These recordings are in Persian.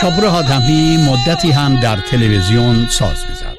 شاپور حاتمی مدتی هم در تلویزیون ساز می‌زد.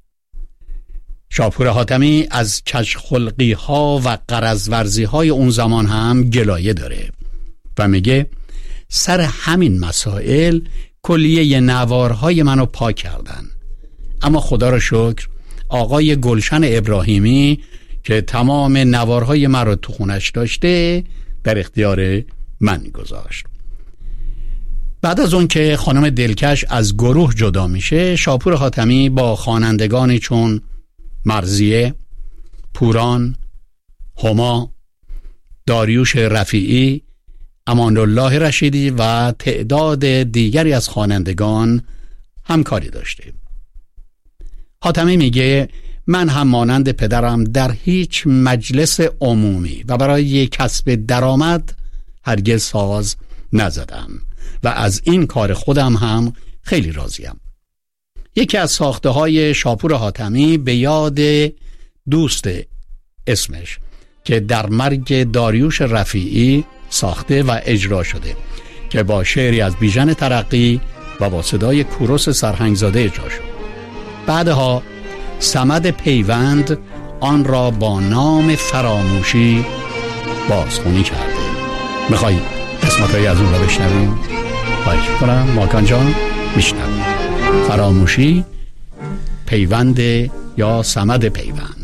شاپور حاتمی از کژخلقی ها و غرض ورزی های اون زمان هم گلایه داره و میگه سر همین مسائل کلیه نوارهای منو پاک کردن، اما خدا را شکر آقای گلشن ابراهیمی که تمام نوارهای من رو تو خونش داشته در اختیار من گذاشت. بعد از اون که خانم دلکش از گروه جدا میشه، شاپور حاتمی با خوانندگانی چون مرضیه، پوران، هما، داریوش رفیعی، امان الله رشیدی و تعداد دیگری از خوانندگان همکاری داشته. حاتمی میگه من هم مانند پدرم در هیچ مجلس عمومی و برای کسب درآمد هرگز ساز نزدم و از این کار خودم هم خیلی راضیم. یکی از ساخته های شاپور حاتمی به یاد دوست اسمش که در مرگ داریوش رفیعی ساخته و اجرا شده که با شعری از بیژن ترقی و با صدای کوروش سرهنگزاده اجرا شد. بعدها صمد پیوند آن را با نام فراموشی بازخوانی کرده. میخوایی قسمت‌هایی از اون را بشنویم؟ خواهش می‌کنم ماکان جان میشنویم. فراموشی، پیوند یا صمد پیوند.